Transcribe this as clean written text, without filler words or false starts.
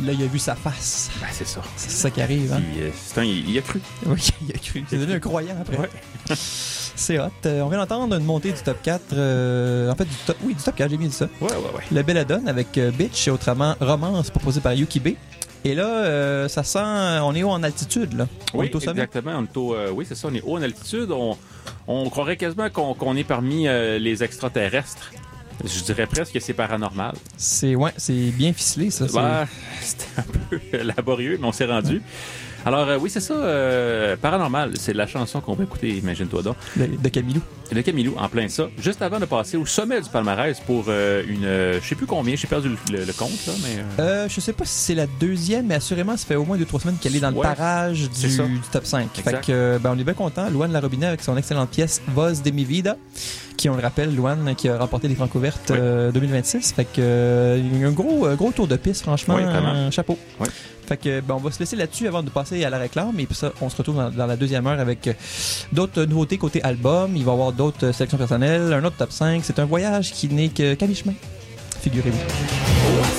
là, il a vu sa face. Ben, c'est ça. C'est ça qui arrive, hein? Puis, il a cru. Oui, il a cru. C'est devenu un croyant après. Ouais. C'est hot. On vient d'entendre une montée du top 4. En fait, du top 4, j'ai bien dit ça. Ouais. Le Belladone avec Bitch et autrement Romance proposé par Yuki B. Et là, ça sent... On est haut en altitude, là. Oui, est au sommet. exactement. On est oui, c'est ça. On est haut en altitude. On croirait quasiment qu'on est parmi les extraterrestres. Je dirais presque que c'est paranormal. C'est bien ficelé, ça. C'était un peu laborieux, mais on s'est rendu. Alors, oui, c'est ça, Paranormal. C'est la chanson qu'on va écouter, imagine-toi donc. De Camilou. De Camilou, en plein ça. Juste avant de passer au sommet du palmarès pour je sais plus combien, j'ai perdu le compte, là, mais... Je sais pas si c'est la deuxième, mais assurément, ça fait au moins 2-3 semaines qu'elle est dans le parage du top 5. Exact. Fait que, on est bien content. Louane Larobinet avec son excellente pièce Voz de mi vida, qui, on le rappelle, Louane, qui a remporté les Francouvertes 2026. Fait que, un gros tour de piste, franchement. Oui, vraiment. Chapeau. Oui. Fait que, on va se laisser là-dessus avant de passer à la réclame. Et puis ça, on se retrouve dans la deuxième heure avec d'autres nouveautés côté album. Il va y avoir d'autres sélections personnelles, un autre top 5. C'est un voyage qui n'est qu'à mi-chemin, figurez-vous.